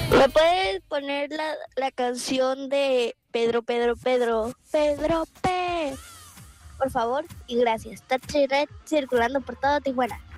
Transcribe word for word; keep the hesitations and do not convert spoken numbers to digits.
¿Me puedes poner la, la canción de Pedro, Pedro, Pedro, Pedro P? Por favor y gracias. Taxi Red circulando por todo Tijuana.